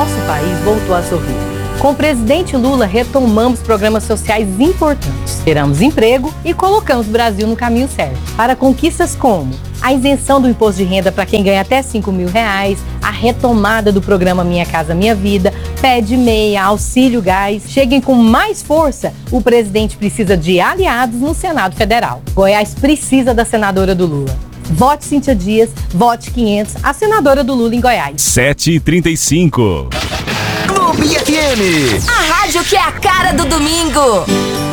nosso país voltou a sorrir. Com o presidente Lula, retomamos programas sociais importantes, geramos emprego e colocamos o Brasil no caminho certo. Para conquistas como a isenção do imposto de renda para quem ganha até R$5.000, a retomada do programa Minha Casa Minha Vida, pé de meia, auxílio gás. Cheguem com mais força, o presidente precisa de aliados no Senado Federal. Goiás precisa da senadora do Lula. Vote Cíntia Dias, vote 500, a senadora do Lula em Goiás. 7h35. Clube FM. A rádio que é a cara do domingo.